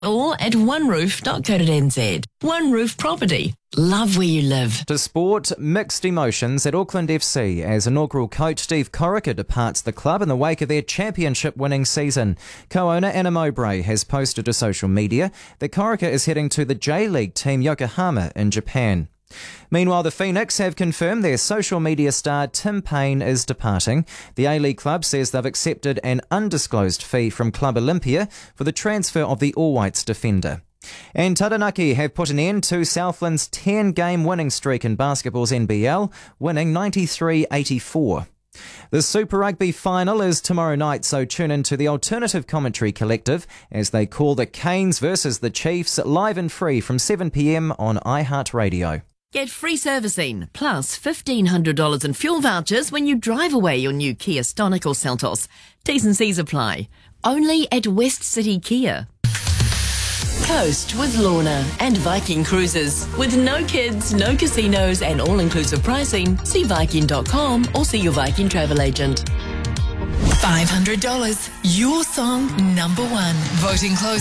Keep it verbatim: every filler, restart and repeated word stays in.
or at one roof dot co dot n z. One Roof Property. Love where you live. To sport, mixed emotions at Auckland F C as inaugural coach Steve Corica departs the club in the wake of their championship-winning season. Co-owner Anna Mowbray has posted to social media that Corica is heading to the J-League team Yokohama in Japan. Meanwhile, the Phoenix have confirmed their social media star Tim Payne is departing. The A-League club says they've accepted an undisclosed fee from Club Olympia for the transfer of the All Whites defender. And Taranaki have put an end to Southland's ten-game winning streak in basketball's N B L, winning ninety-three eighty-four. The Super Rugby final is tomorrow night, so tune in to the Alternative Commentary Collective as they call the Canes versus the Chiefs live and free from seven p m on iHeartRadio. Get free servicing, plus fifteen hundred dollars in fuel vouchers when you drive away your new Kia Stonic or Seltos. T's and C's apply. Only at West City Kia. Coast with Lorna and Viking Cruises. With no kids, no casinos and all-inclusive pricing, see Viking dot com or see your Viking travel agent. five hundred dollars. Your song number one. Voting close.